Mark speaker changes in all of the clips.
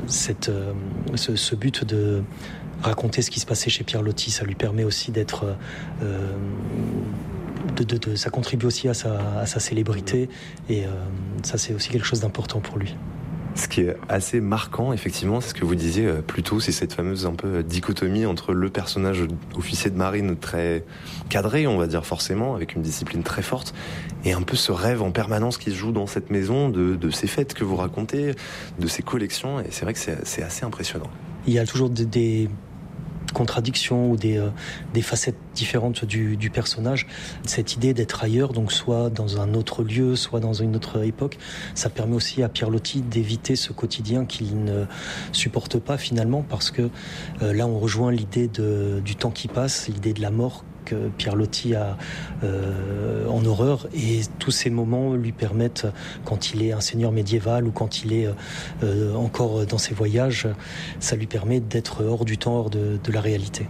Speaker 1: ce but de raconter ce qui se passait chez Pierre Loti, ça lui permet aussi d'être... ça contribue aussi à sa célébrité, et ça c'est aussi quelque chose d'important pour lui.
Speaker 2: Ce qui est assez marquant, effectivement, c'est ce que vous disiez plus tôt, c'est cette fameuse un peu dichotomie entre le personnage officier de marine très cadré, on va dire forcément, avec une discipline très forte, et un peu ce rêve en permanence qui se joue dans cette maison, de ces fêtes que vous racontez, de ces collections, et c'est vrai que c'est assez impressionnant.
Speaker 1: Il y a toujours des contradictions ou des facettes différentes du personnage. Cette idée d'être ailleurs, donc soit dans un autre lieu, soit dans une autre époque, ça permet aussi à Pierre Loti d'éviter ce quotidien qu'il ne supporte pas finalement, parce que là on rejoint l'idée du temps qui passe, l'idée de la mort que Pierre Loti a en horreur, et tous ces moments lui permettent, quand il est un seigneur médiéval ou quand il est encore dans ses voyages, ça lui permet d'être hors du temps, hors de la réalité.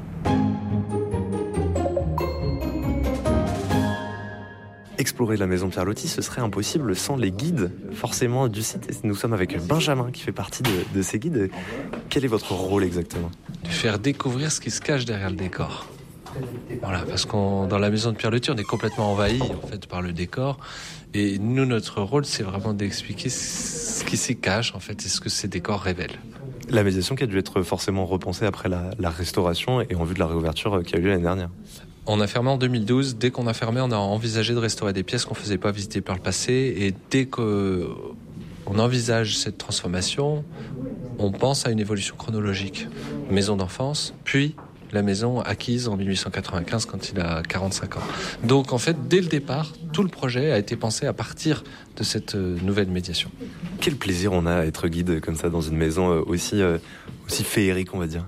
Speaker 2: Explorer la maison Pierre Loti, ce serait impossible sans les guides, forcément, du site. Et nous sommes avec Benjamin, qui fait partie de ces guides. Quel est votre rôle exactement ?
Speaker 3: De faire découvrir ce qui se cache derrière le décor. Voilà, parce que dans la maison de Pierre Loti, on est complètement envahi en fait par le décor, et nous, notre rôle, c'est vraiment d'expliquer ce qui s'y cache en fait, et ce que ces décors révèlent.
Speaker 2: La médiation qui a dû être forcément repensée après la restauration et en vue de la réouverture qui a eu lieu l'année dernière.
Speaker 3: On a fermé en 2012. Dès qu'on a fermé, on a envisagé de restaurer des pièces qu'on ne faisait pas visiter par le passé, et dès qu'on envisage cette transformation, on pense à une évolution chronologique. Maison d'enfance, puis la maison acquise en 1895 quand il a 45 ans. Donc en fait, dès le départ, tout le projet a été pensé à partir de cette nouvelle médiation.
Speaker 2: Quel plaisir on a à être guide comme ça dans une maison aussi féerique, on va dire.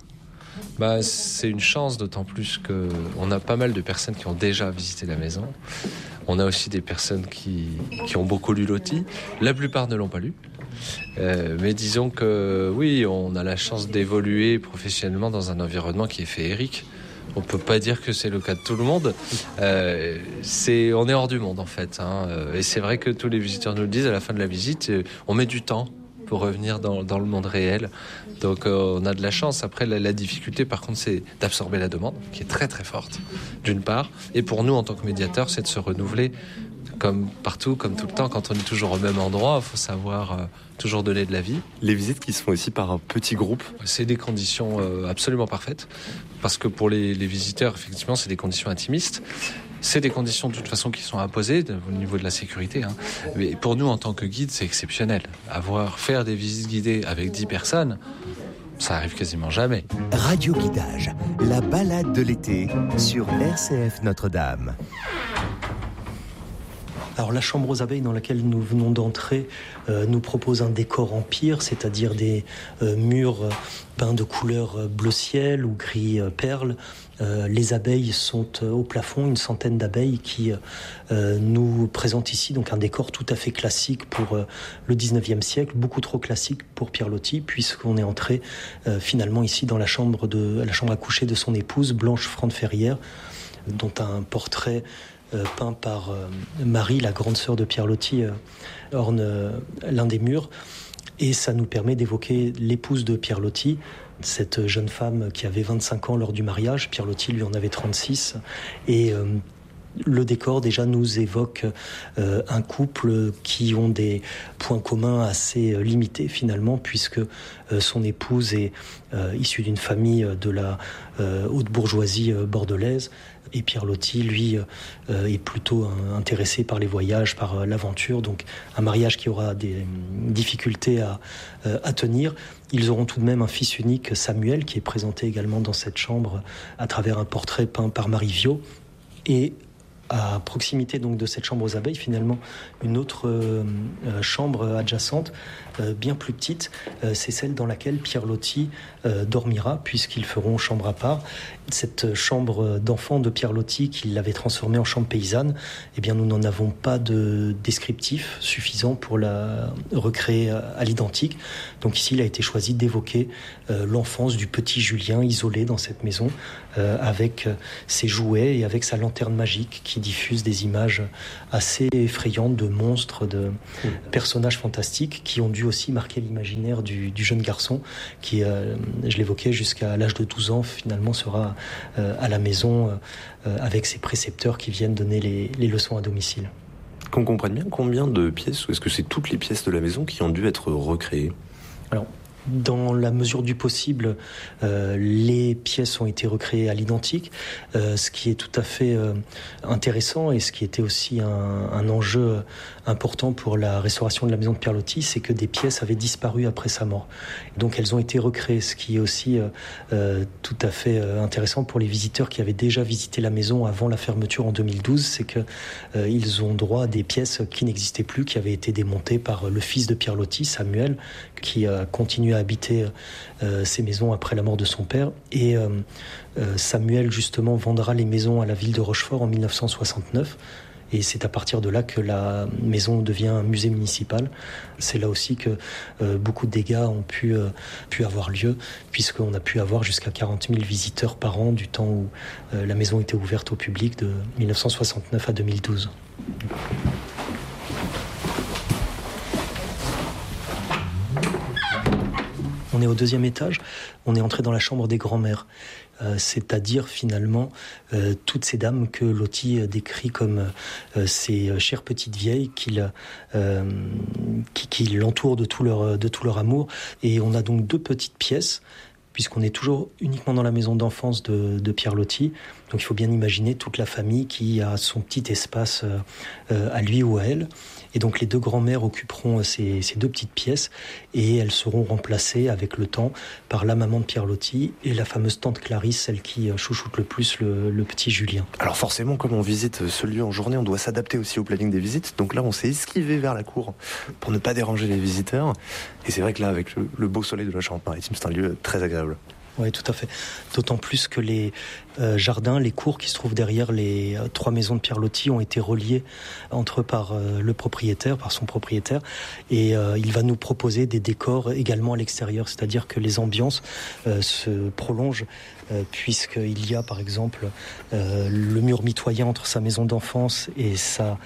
Speaker 3: C'est une chance, d'autant plus qu'on a pas mal de personnes qui ont déjà visité la maison. On a aussi des personnes qui ont beaucoup lu Loti. La plupart ne l'ont pas lu. Mais disons que oui, on a la chance d'évoluer professionnellement dans un environnement qui est féerique. On peut pas dire que c'est le cas de tout le monde. On est hors du monde en fait. Et c'est vrai que tous les visiteurs nous le disent à la fin de la visite. On met du temps pour revenir dans le monde réel. Donc on a de la chance. Après, la difficulté par contre, c'est d'absorber la demande, qui est très très forte, d'une part. Et pour nous, en tant que médiateurs, c'est de se renouveler. Comme partout, comme tout le temps, quand on est toujours au même endroit, il faut savoir toujours donner de la vie.
Speaker 2: Les visites qui se font aussi par un petit groupe.
Speaker 3: C'est des conditions absolument parfaites, parce que pour les visiteurs, effectivement, c'est des conditions intimistes. C'est des conditions de toute façon qui sont imposées au niveau de la sécurité. Mais pour nous, en tant que guide, c'est exceptionnel. Faire des visites guidées avec 10 personnes, ça arrive quasiment jamais.
Speaker 4: Radio Guidage, la balade de l'été sur RCF Notre-Dame.
Speaker 1: Alors la chambre aux abeilles dans laquelle nous venons d'entrer nous propose un décor empire, c'est-à-dire des murs peints de couleur bleu ciel ou gris perle. Les abeilles sont au plafond, une centaine d'abeilles qui nous présentent ici donc un décor tout à fait classique pour le 19e siècle, beaucoup trop classique pour Pierre Loti, puisqu'on est entré finalement ici dans la chambre à coucher de son épouse, Blanche Franc-de-Ferrière, dont un portrait peint par Marie, la grande sœur de Pierre Loti, orne l'un des murs. Et ça nous permet d'évoquer l'épouse de Pierre Loti, cette jeune femme qui avait 25 ans lors du mariage. Pierre Loti, lui, en avait 36. Et le décor, déjà, nous évoque un couple qui ont des points communs assez limités, finalement, puisque son épouse est issue d'une famille de la haute bourgeoisie bordelaise. Et Pierre Loti, lui, est plutôt intéressé par les voyages, par l'aventure. Donc un mariage qui aura des difficultés à tenir. Ils auront tout de même un fils unique, Samuel, qui est présenté également dans cette chambre à travers un portrait peint par Marie Viau. Et à proximité donc de cette chambre aux abeilles, finalement, une autre chambre adjacente, bien plus petite, c'est celle dans laquelle Pierre Loti dormira, puisqu'ils feront chambre à part. Cette chambre d'enfant de Pierre Loti, qu'il avait transformée en chambre paysanne, eh bien, nous n'en avons pas de descriptif suffisant pour la recréer à l'identique. Donc ici, il a été choisi d'évoquer l'enfance du petit Julien isolé dans cette maison, avec ses jouets et avec sa lanterne magique qui diffuse des images assez effrayantes de monstres, de personnages fantastiques qui ont dû aussi marquer l'imaginaire du jeune garçon qui, je l'évoquais, jusqu'à l'âge de 12 ans, finalement sera à la maison avec ses précepteurs qui viennent donner les leçons à domicile.
Speaker 2: Qu'on comprenne bien combien de pièces, ou est-ce que c'est toutes les pièces de la maison qui ont dû être recréées ?
Speaker 1: Alors, dans la mesure du possible, les pièces ont été recréées à l'identique, ce qui est tout à fait intéressant et ce qui était aussi un enjeu important pour la restauration de la maison de Pierre Loti, c'est que des pièces avaient disparu après sa mort. Donc elles ont été recréées, ce qui est aussi tout à fait intéressant pour les visiteurs qui avaient déjà visité la maison avant la fermeture en 2012, c'est que ils ont droit à des pièces qui n'existaient plus, qui avaient été démontées par le fils de Pierre Loti, Samuel, qui a continué à habiter ces maisons après la mort de son père. Et Samuel, justement, vendra les maisons à la ville de Rochefort en 1969. Et c'est à partir de là que la maison devient un musée municipal. C'est là aussi que beaucoup de dégâts ont pu avoir lieu, puisqu'on a pu avoir jusqu'à 40 000 visiteurs par an du temps où la maison était ouverte au public de 1969 à 2012. On est au 2e étage, on est entré dans la chambre des grands-mères, c'est-à-dire finalement toutes ces dames que Loti décrit comme ces chères petites vieilles qui l'entourent de tout leur amour. Et on a donc 2 petites pièces, puisqu'on est toujours uniquement dans la maison d'enfance de Pierre Loti. Donc il faut bien imaginer toute la famille qui a son petit espace à lui ou à elle. Et donc les 2 grands-mères occuperont ces 2 petites pièces et elles seront remplacées avec le temps par la maman de Pierre Loti et la fameuse tante Clarisse, celle qui chouchoute le plus le petit Julien.
Speaker 2: Alors forcément, comme on visite ce lieu en journée, on doit s'adapter aussi au planning des visites. Donc là, on s'est esquivé vers la cour pour ne pas déranger les visiteurs. Et c'est vrai que là, avec le beau soleil de la Charente-Maritime, c'est un lieu très agréable.
Speaker 1: Oui, tout à fait. D'autant plus que les jardins, les cours qui se trouvent derrière les 3 maisons de Pierre Loti ont été reliés entre eux par son propriétaire. Et il va nous proposer des décors également à l'extérieur. C'est-à-dire que les ambiances se prolongent puisqu'il y a par exemple le mur mitoyen entre sa maison d'enfance et sa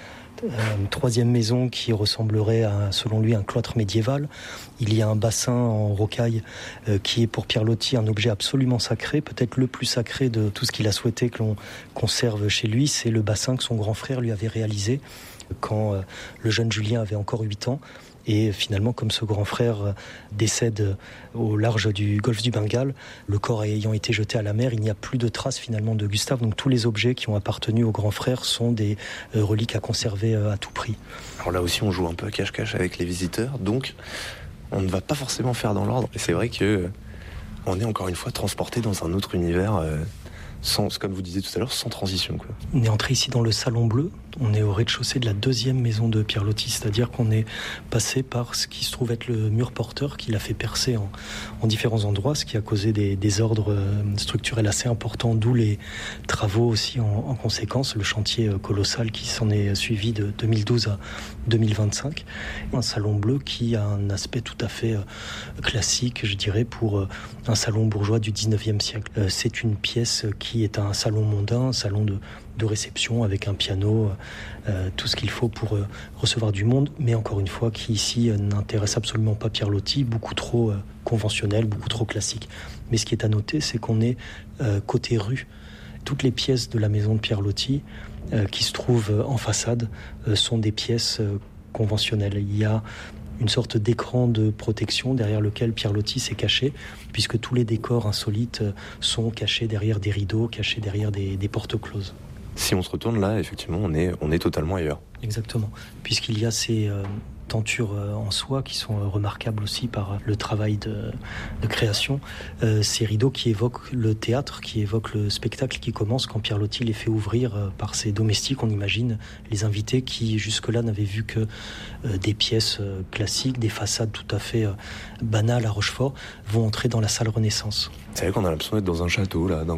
Speaker 1: 3e maison qui ressemblerait à, selon lui, un cloître médiéval. Il y a un bassin en rocaille qui est pour Pierre Loti un objet absolument sacré, peut-être le plus sacré de tout ce qu'il a souhaité que l'on conserve chez lui. C'est le bassin que son grand frère lui avait réalisé quand le jeune Julien avait encore 8 ans. Et finalement, comme ce grand frère décède au large du golfe du Bengale, le corps ayant été jeté à la mer, il n'y a plus de traces finalement de Gustave. Donc tous les objets qui ont appartenu au grand frère sont des reliques à conserver à tout prix.
Speaker 2: Alors là aussi, on joue un peu à cache-cache avec les visiteurs, donc on ne va pas forcément faire dans l'ordre. Et c'est vrai que on est encore une fois transporté dans un autre univers. Sans, comme vous disiez tout à l'heure, sans transition, quoi.
Speaker 1: On est entré ici dans le salon bleu. On est au rez-de-chaussée de la 2e maison de Pierre Loti, c'est-à-dire qu'on est passé par ce qui se trouve être le mur porteur qu'il a fait percer en différents endroits, ce qui a causé des désordres structurels assez importants, d'où les travaux aussi en conséquence, le chantier colossal qui s'en est suivi de 2012 à 2025. Un salon bleu qui a un aspect tout à fait classique, je dirais, pour un salon bourgeois du 19e siècle. C'est une pièce qui est un salon mondain, un salon de réception avec un piano, tout ce qu'il faut pour recevoir du monde, mais encore une fois qui ici n'intéresse absolument pas Pierre Loti, beaucoup trop conventionnel, beaucoup trop classique. Mais ce qui est à noter, c'est qu'on est côté rue. Toutes les pièces de la maison de Pierre Loti qui se trouvent en façade sont des pièces conventionnelles. Il y a une sorte d'écran de protection derrière lequel Pierre Loti s'est caché, puisque tous les décors insolites sont cachés derrière des rideaux, cachés derrière des portes closes.
Speaker 2: Si on se retourne là, effectivement, on est totalement ailleurs.
Speaker 1: Exactement, puisqu'il y a ces tentures en soie qui sont remarquables aussi par le travail de création. Ces rideaux qui évoquent le théâtre, qui évoquent le spectacle qui commence quand Pierre Loti les fait ouvrir par ses domestiques. On imagine les invités qui jusque-là n'avaient vu que des pièces classiques, des façades tout à fait banales à Rochefort, vont entrer dans la salle Renaissance.
Speaker 2: C'est vrai qu'on a l'impression d'être dans un château là d'un coup.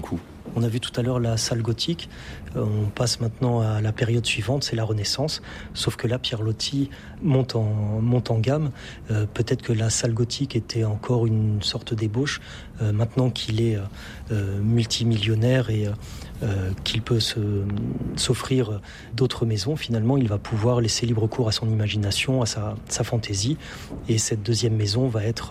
Speaker 1: On a vu tout à l'heure la salle gothique, on passe maintenant à la période suivante, c'est la Renaissance, sauf que là Pierre Loti monte en gamme. Peut-être que la salle gothique était encore une sorte d'ébauche, maintenant qu'il est multimillionnaire et qu'il peut s'offrir d'autres maisons, finalement il va pouvoir laisser libre cours à son imagination, à sa fantaisie, et cette deuxième maison va être